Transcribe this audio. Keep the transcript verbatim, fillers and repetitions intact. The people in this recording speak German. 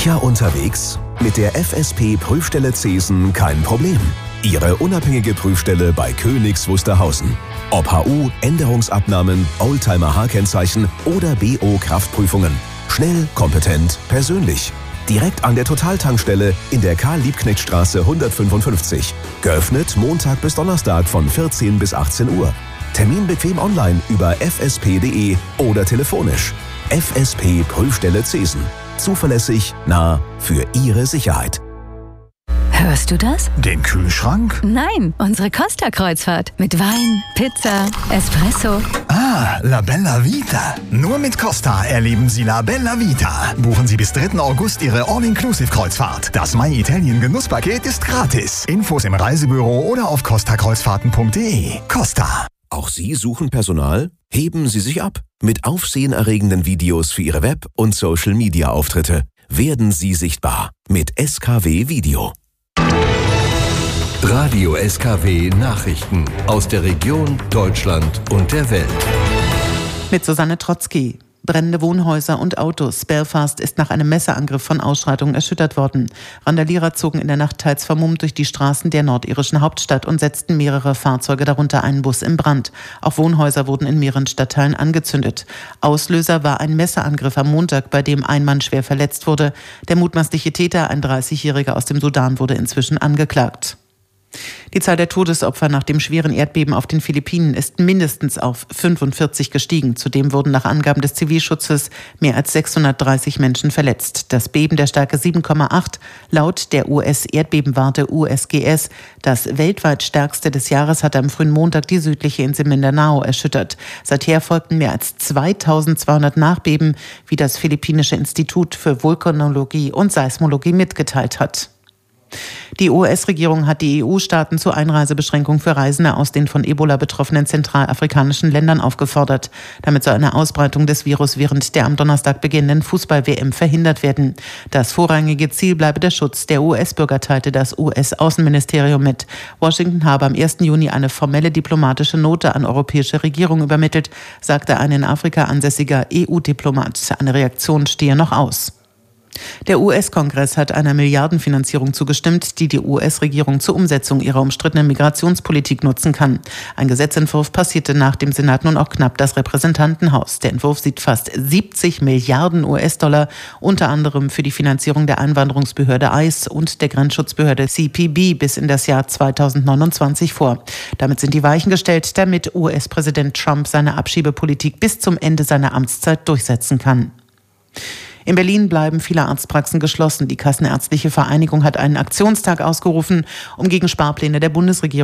Sicher unterwegs? Mit der F S P-Prüfstelle Zesen kein Problem. Ihre unabhängige Prüfstelle bei Königs Wusterhausen. Ob H U, Änderungsabnahmen, Oldtimer-H-Kennzeichen oder B O-Kraftprüfungen. Schnell, kompetent, persönlich. Direkt an der Totaltankstelle in der Karl-Liebknecht-Straße hundertfünfundfünfzig. Geöffnet Montag bis Donnerstag von vierzehn bis achtzehn Uhr. Termin bequem online über f s p punkt d e oder telefonisch. F S P Prüfstelle Zesen. Zuverlässig, nah, für Ihre Sicherheit. Hörst du das? Den Kühlschrank? Nein, unsere Costa-Kreuzfahrt. Mit Wein, Pizza, Espresso. Ah, La Bella Vita. Nur mit Costa erleben Sie La Bella Vita. Buchen Sie bis dritten August Ihre All-Inclusive-Kreuzfahrt. Das My Italien Genusspaket ist gratis. Infos im Reisebüro oder auf costa kreuzfahrten punkt d e. Costa. Auch Sie suchen Personal? Heben Sie sich ab. Mit aufsehenerregenden Videos für Ihre Web- und Social-Media-Auftritte. Werden Sie sichtbar. Mit S K W Video. Radio S K W Nachrichten aus der Region, Deutschland und der Welt. Mit Susanne Trotzki. Brennende Wohnhäuser und Autos. Belfast ist nach einem Messerangriff von Ausschreitungen erschüttert worden. Randalierer zogen in der Nacht teils vermummt durch die Straßen der nordirischen Hauptstadt und setzten mehrere Fahrzeuge, darunter einen Bus, in Brand. Auch Wohnhäuser wurden in mehreren Stadtteilen angezündet. Auslöser war ein Messerangriff am Montag, bei dem ein Mann schwer verletzt wurde. Der mutmaßliche Täter, ein dreißigjähriger aus dem Sudan, wurde inzwischen angeklagt. Die Zahl der Todesopfer nach dem schweren Erdbeben auf den Philippinen ist mindestens auf fünfundvierzig gestiegen. Zudem wurden nach Angaben des Zivilschutzes mehr als sechshundertdreißig Menschen verletzt. Das Beben der Stärke sieben Komma acht, laut der U S-Erdbebenwarte U S G S, das weltweit stärkste des Jahres, hatte am frühen Montag die südliche Insel Mindanao erschüttert. Seither folgten mehr als zweitausendzweihundert Nachbeben, wie das Philippinische Institut für Vulkanologie und Seismologie mitgeteilt hat. Die U S-Regierung hat die E U-Staaten zur Einreisebeschränkung für Reisende aus den von Ebola betroffenen zentralafrikanischen Ländern aufgefordert. Damit soll eine Ausbreitung des Virus während der am Donnerstag beginnenden Fußball-W M verhindert werden. Das vorrangige Ziel bleibe der Schutz der U S-Bürger, teilte das U S-Außenministerium mit. Washington habe am ersten Juni eine formelle diplomatische Note an europäische Regierungen übermittelt, sagte ein in Afrika ansässiger E U-Diplomat. Eine Reaktion stehe noch aus. Der U S-Kongress hat einer Milliardenfinanzierung zugestimmt, die die U S-Regierung zur Umsetzung ihrer umstrittenen Migrationspolitik nutzen kann. Ein Gesetzentwurf passierte nach dem Senat nun auch knapp das Repräsentantenhaus. Der Entwurf sieht fast siebzig Milliarden U S-Dollar, unter anderem für die Finanzierung der Einwanderungsbehörde I C E und der Grenzschutzbehörde C P B bis in das Jahr zweitausendneunundzwanzig vor. Damit sind die Weichen gestellt, damit U S-Präsident Trump seine Abschiebepolitik bis zum Ende seiner Amtszeit durchsetzen kann. In Berlin bleiben viele Arztpraxen geschlossen. Die Kassenärztliche Vereinigung hat einen Aktionstag ausgerufen, um gegen Sparpläne der Bundesregierung